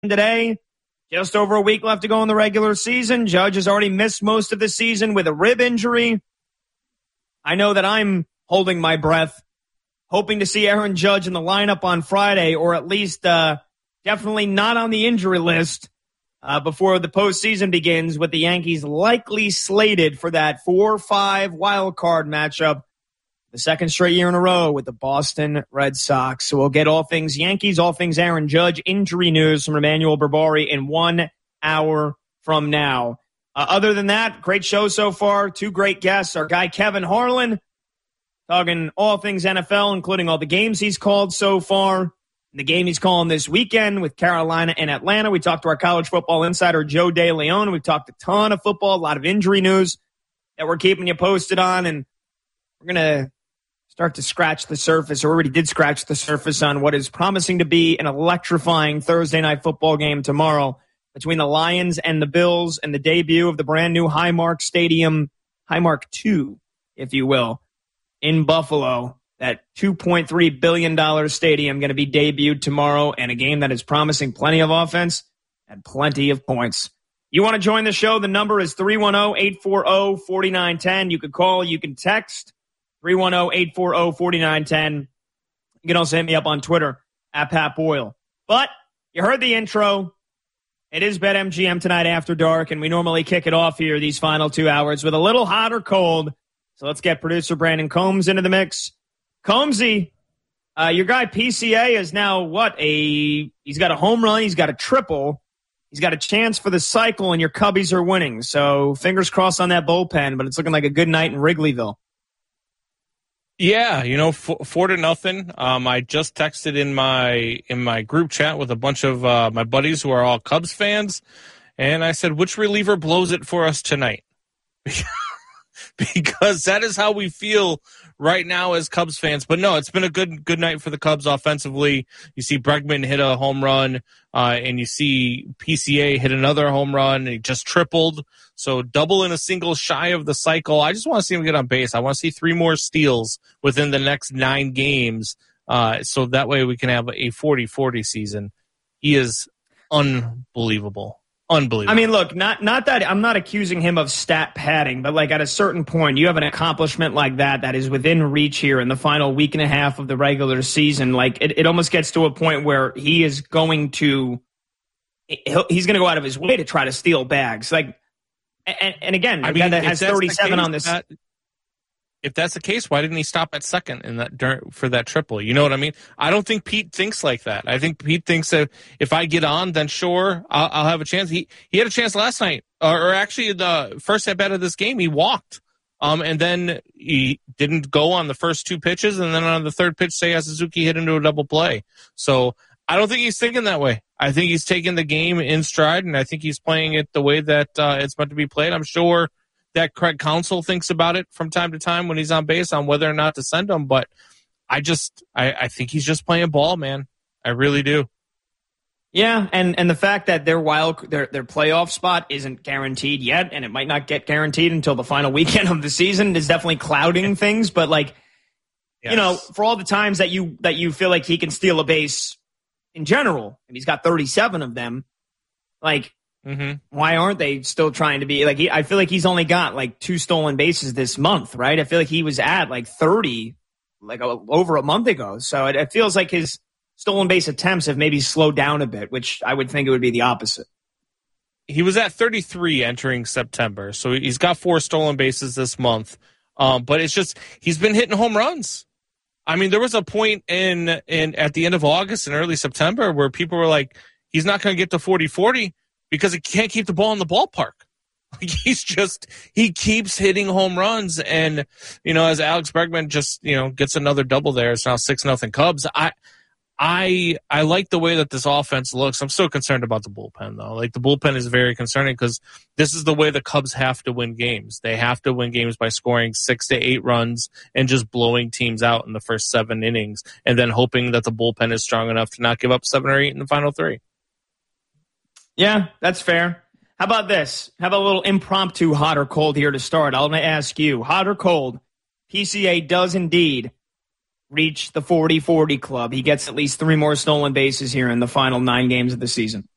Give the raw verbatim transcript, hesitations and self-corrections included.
today. Just over a week left to go in the regular season. Judge has already missed most of the season with a rib injury. I know that I'm holding my breath, hoping to see Aaron Judge in the lineup on Friday, or at least uh, definitely not on the injury list uh, before the postseason begins, with the Yankees likely slated for that four five wild card matchup, the second straight year in a row with the Boston Red Sox. So we'll get all things Yankees, all things Aaron Judge, injury news from Emmanuel Berbari in one hour from now. Uh, other than that, great show so far. Two great guests. Our guy Kevin Harlan, talking all things N F L, including all the games he's called so far. The game he's calling this weekend with Carolina and Atlanta. We talked to our college football insider, Joe DeLeon. We talked a ton of football, a lot of injury news that we're keeping you posted on. And we're going to start to scratch the surface, or already did scratch the surface, on what is promising to be an electrifying Thursday night football game tomorrow between the Lions and the Bills, and the debut of the brand new Highmark Stadium, Highmark two, if you will, in Buffalo. That two point three billion dollars stadium going to be debuted tomorrow, and a game that is promising plenty of offense and plenty of points. You want to join the show? The number is three one zero, eight four zero, four nine one zero. You can call, you can text. three one zero, eight four zero, four nine one zero. You can also hit me up on Twitter, at Pat Boyle. But you heard the intro. It is BetMGM tonight after dark, and we normally kick it off here these final two hours with a little hot or cold. So let's get producer Brandon Combs into the mix. Combsy, uh, your guy P C A is now what? A He's got a home run. He's got a triple. He's got a chance for the cycle, and your Cubbies are winning. So fingers crossed on that bullpen, but it's looking like a good night in Wrigleyville. Yeah, you know, four, four to nothing. Um, I just texted in my in my group chat with a bunch of uh, my buddies who are all Cubs fans, and I said, which reliever blows it for us tonight? Because that is how we feel right now as Cubs fans. But no, it's been a good good night for the Cubs offensively. You see Bregman hit a home run, uh, and you see P C A hit another home run, and he just tripled. So double in a single shy of the cycle. I just want to see him get on base. I want to see three more steals within the next nine games, uh, so that way we can have a forty forty season. He is unbelievable. Unbelievable. I mean, look, not not that I'm not accusing him of stat padding, but like at a certain point, you have an accomplishment like that that is within reach here in the final week and a half of the regular season. Like it, it almost gets to a point where he is going to he's going to go out of his way to try to steal bags. Like, and, and again, a guy that has thirty-seven on this. That, if that's the case, why didn't he stop at second in that during, for that triple? You know what I mean? I don't think Pete thinks like that. I think Pete thinks that if I get on, then sure, I'll, I'll have a chance. He he had a chance last night, or, or actually the first at bat of this game, he walked, um, and then he didn't go on the first two pitches, and then on the third pitch, Seiya Suzuki hit into a double play. So I don't think he's thinking that way. I think he's taking the game in stride, and I think he's playing it the way that uh, it's meant to be played. I'm sure that Craig Counsell thinks about it from time to time when he's on base on whether or not to send him. But I just, I, I think he's just playing ball, man. I really do. Yeah, and, and the fact that their wild their their playoff spot isn't guaranteed yet, and it might not get guaranteed until the final weekend of the season, is definitely clouding things. But like, yes. you know, for all the times that you that you feel like he can steal a base in general, and he's got thirty-seven of them, like. Mm-hmm. Why aren't they still trying to be like? He, I feel like he's only got like two stolen bases this month, right? I feel like he was at like thirty, like a, over a month ago. So it, it feels like his stolen base attempts have maybe slowed down a bit, which I would think it would be the opposite. He was at thirty-three entering September, so he's got four stolen bases this month. Um, but it's just he's been hitting home runs. I mean, there was a point in in at the end of August and early September where people were like, he's not going to get to forty forty. Because he can't keep the ball in the ballpark. Like he's just, he keeps hitting home runs. And, you know, as Alex Bregman just, you know, gets another double there, it's now six nothing Cubs. I, I, I like the way that this offense looks. I'm still concerned about the bullpen, though. Like the bullpen is very concerning because this is the way the Cubs have to win games. They have to win games by scoring six to eight runs and just blowing teams out in the first seven innings and then hoping that the bullpen is strong enough to not give up seven or eight in the final three. Yeah, that's fair. How about this? How about a little impromptu hot or cold here to start? I'll ask you, hot or cold, P C A does indeed reach the forty forty club. He gets at least three more stolen bases here in the final nine games of the season.